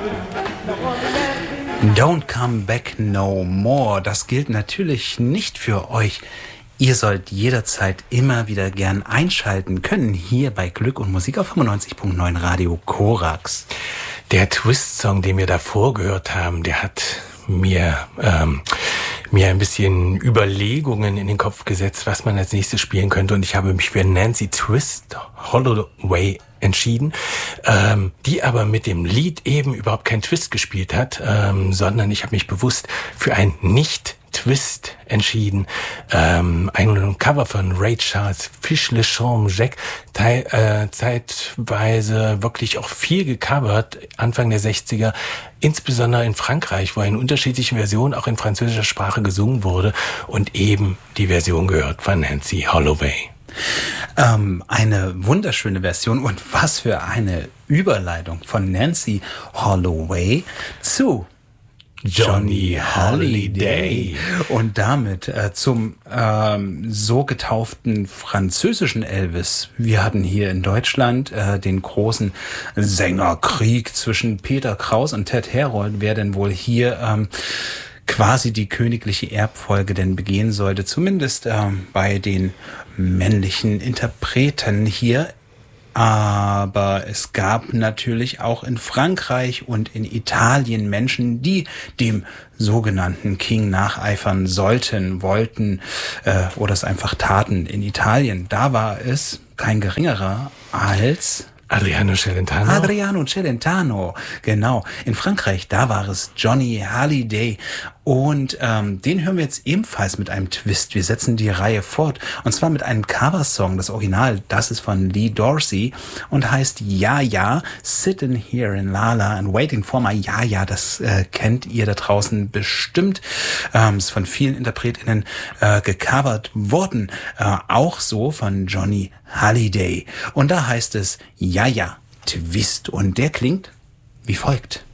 Don't come back no more. Das gilt natürlich nicht für euch. Ihr sollt jederzeit immer wieder gern einschalten können, hier bei Glück und Musik auf 95.9 Radio Korax. Der Twist-Song, den wir davor gehört haben, der hat mir ein bisschen Überlegungen in den Kopf gesetzt, was man als nächstes spielen könnte. Und ich habe mich für Nancy Twist Holloway entschieden, die aber mit dem Lied eben überhaupt keinen Twist gespielt hat, sondern ich habe mich bewusst für ein Nicht-Twist entschieden. Ein Cover von Ray Charles, Fiche le Champ Jack, zeitweise wirklich auch viel gecovert, Anfang der 60er, insbesondere in Frankreich, wo in unterschiedlichen Versionen auch in französischer Sprache gesungen wurde und eben die Version gehört von Nancy Holloway. Eine wunderschöne Version und was für eine Überleitung von Nancy Holloway zu Johnny Hallyday und damit zum so getauften französischen Elvis. Wir hatten hier in Deutschland den großen Sängerkrieg zwischen Peter Kraus und Ted Herold, wer denn wohl hier quasi die königliche Erbfolge denn begehen sollte, zumindest bei den männlichen Interpreten hier. Aber es gab natürlich auch in Frankreich und in Italien Menschen, die dem sogenannten King nacheifern sollten, wollten oder es einfach taten. In Italien, da war es kein geringerer als Adriano Celentano, genau. In Frankreich, da war es Johnny Hallyday. Und den hören wir jetzt ebenfalls mit einem Twist. Wir setzen die Reihe fort. Und zwar mit einem Coversong. Das Original, das ist von Lee Dorsey und heißt Ja, ja, Sitting Here in Lala and Waiting for My Ja, ja. Das kennt ihr da draußen bestimmt. Ist von vielen InterpretInnen gecovert worden. Auch so von Johnny Hallyday. Und da heißt es Ja, ja, Twist. Und der klingt wie folgt.